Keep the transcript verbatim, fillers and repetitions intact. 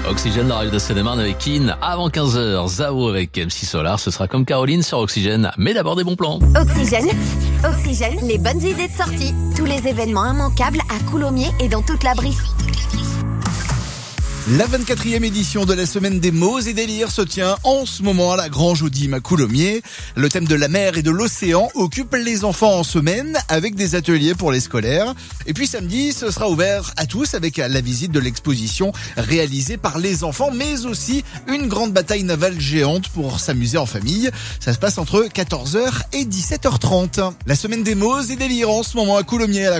Oxygène, la radio de Seine-et-Marne avec Keane. Avant quinze heures, Zao avec M C Solar. Ce sera comme Caroline sur Oxygène. Mais d'abord des bons plans. Oxygène, Oxygène, les bonnes idées de sortie. Tous les événements immanquables à Coulommiers et dans toute la Brie. La vingt-quatrième édition de la semaine des mots et délires se tient en ce moment à la Grange Audim à Coulommiers. Le thème de la mer et de l'océan occupe les enfants en semaine avec des ateliers pour les scolaires. Et puis samedi, ce sera ouvert à tous avec la visite de l'exposition réalisée par les enfants, mais aussi une grande bataille navale géante pour s'amuser en famille. Ça se passe entre quatorze heures et dix-sept heures trente. La semaine des mots et délires en ce moment à Coulommiers à la